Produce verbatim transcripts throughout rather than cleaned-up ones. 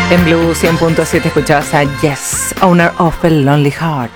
En Blue cien punto siete escuchabas a Yes, Owner of a Lonely Heart.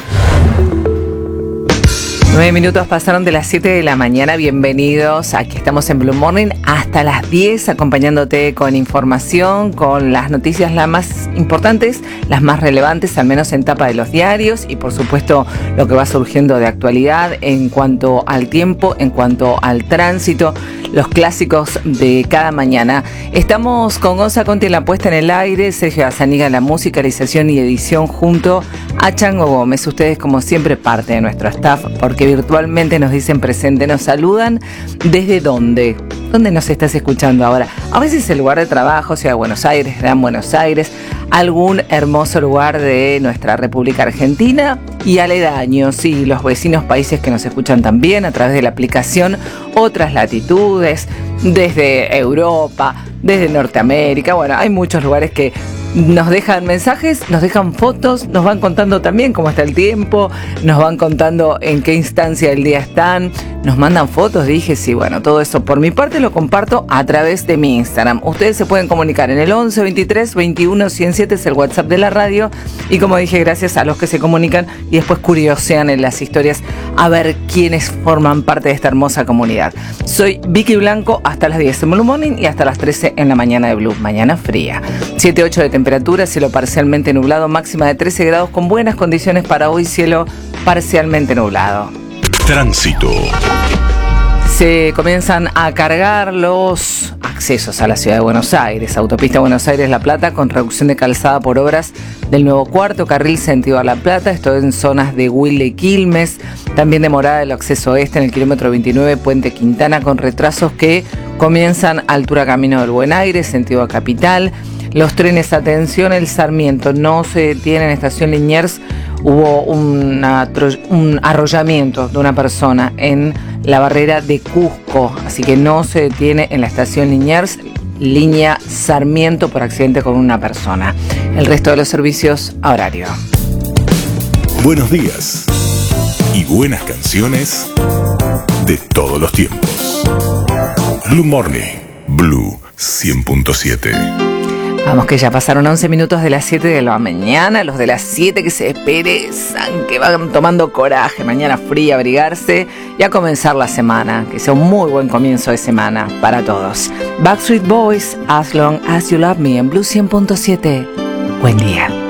Nueve minutos pasaron de las siete de la mañana. Bienvenidos. Aquí estamos en Blue Morning hasta las diez, acompañándote con información, con las noticias las más importantes, las más relevantes, al menos en tapa de los diarios, y por supuesto lo que va surgiendo de actualidad en cuanto al tiempo, en cuanto al tránsito, los clásicos de cada mañana. Estamos con Gonza Conti en la puesta en el aire, Sergio Azaniga en la musicalización y edición, junto a Chango Gómez. Ustedes, como siempre, parte de nuestro staff, porque virtualmente nos dicen presente, nos saludan. ¿Desde dónde? ¿Dónde nos estás escuchando ahora? A veces el lugar de trabajo, Ciudad de Buenos Aires, Gran Buenos Aires, algún hermoso lugar de nuestra República Argentina y aledaños, sí, los vecinos países que nos escuchan también a través de la aplicación, otras latitudes, desde Europa, desde Norteamérica. Bueno, hay muchos lugares que nos dejan mensajes, nos dejan fotos, nos van contando también cómo está el tiempo, nos van contando en qué instancia del día están, nos mandan fotos, dije, sí, bueno, todo eso por mi parte lo comparto a través de mi Instagram. Ustedes se pueden comunicar en el once veintitrés veintiuno ciento siete, es el WhatsApp de la radio, y como dije, gracias a los que se comunican y después curiosean en las historias a ver quiénes forman parte de esta hermosa comunidad. Soy Vicky Blanco, hasta las diez en Blue Morning y hasta las trece en la mañana de Blue. Mañana fría, siete ocho de temperatura, cielo parcialmente nublado, máxima de trece grados, con buenas condiciones para hoy, cielo parcialmente nublado. Tránsito. Se comienzan a cargar los accesos a la ciudad de Buenos Aires. Autopista Buenos Aires-La Plata, con reducción de calzada por obras del nuevo cuarto carril sentido a La Plata. Esto en zonas de Wilde y Quilmes. También demorada el acceso oeste en el kilómetro veintinueve, Puente Quintana, con retrasos que comienzan a altura Camino del Buen Aire, sentido a Capital. Los trenes, atención, el Sarmiento no se detiene en estación Liniers. Hubo una, un arrollamiento de una persona en la barrera de Cusco, así que no se detiene en la estación Liniers, línea Sarmiento, por accidente con una persona. El resto de los servicios a horario. Buenos días y buenas canciones de todos los tiempos. Blue Morning, Blue cien punto siete. Vamos, que ya pasaron once minutos de las siete de la mañana. Los de las siete que se desperezan, que van tomando coraje. Mañana fría, abrigarse y a comenzar la semana. Que sea un muy buen comienzo de semana para todos. Backstreet Boys, As Long As You Love Me, en Blue cien punto siete. Buen día.